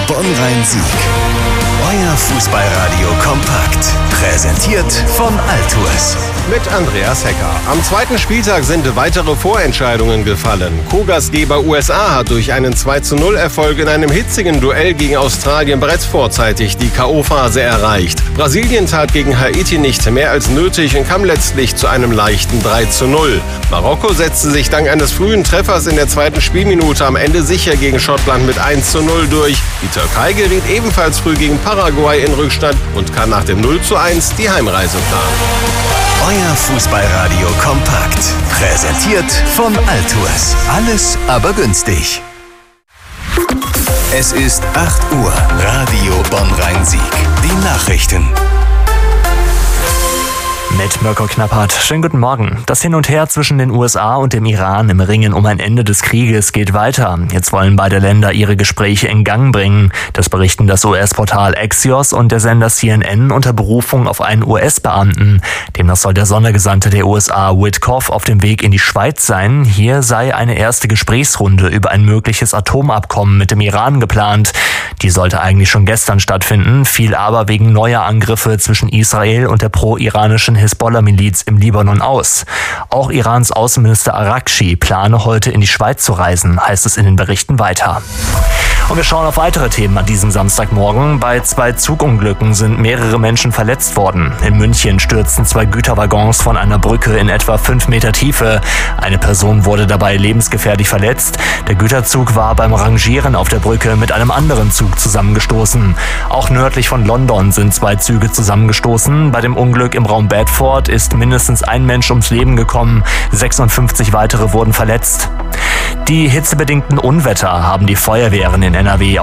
Bonn-Rhein-Sieg. Euer Fußballradio kompakt. Präsentiert von Altours. Mit Andreas Hecker. Am zweiten Spieltag sind weitere Vorentscheidungen gefallen. Co-Gastgeber USA hat durch einen 2:0-Erfolg in einem hitzigen Duell gegen Australien bereits vorzeitig die K.O.-Phase erreicht. Brasilien tat gegen Haiti nicht mehr als nötig und kam letztlich zu einem leichten 3:0. Marokko setzte sich dank eines frühen Treffers in der zweiten Spielminute am Ende sicher gegen Schottland mit 1:0 durch. Die Türkei geriet ebenfalls früh gegen Paraguay in Rückstand und kann nach dem 0:1 die Heimreise planen. Euer Fußballradio kompakt. Präsentiert von Altours. Alles aber günstig. Es ist 8 Uhr. Radio Bonn-Rhein-Sieg. Die Nachrichten. Mit Mirko Knappert. Schönen guten Morgen. Das Hin und Her zwischen den USA und dem Iran im Ringen um ein Ende des Krieges geht weiter. Jetzt wollen beide Länder ihre Gespräche in Gang bringen. Das berichten das US-Portal Axios und der Sender CNN unter Berufung auf einen US-Beamten. Demnach soll der Sondergesandte der USA Witkoff auf dem Weg in die Schweiz sein. Hier sei eine erste Gesprächsrunde über ein mögliches Atomabkommen mit dem Iran geplant. Die sollte eigentlich schon gestern stattfinden, fiel aber wegen neuer Angriffe zwischen Israel und der pro-iranischen Hisbollah-Miliz im Libanon aus. Auch Irans Außenminister Araghchi plane heute in die Schweiz zu reisen, heißt es in den Berichten weiter. Und wir schauen auf weitere Themen an diesem Samstagmorgen. Bei 2 Zugunglücken sind mehrere Menschen verletzt worden. In München stürzten 2 Güterwaggons von einer Brücke in etwa 5 Meter Tiefe. Eine Person wurde dabei lebensgefährlich verletzt. Der Güterzug war beim Rangieren auf der Brücke mit einem anderen Zug zusammengestoßen. Auch nördlich von London sind 2 Züge zusammengestoßen. Bei dem Unglück im Raum Bedford ist mindestens ein Mensch ums Leben gekommen. 56 weitere wurden verletzt. Die hitzebedingten Unwetter haben die Feuerwehren in NRW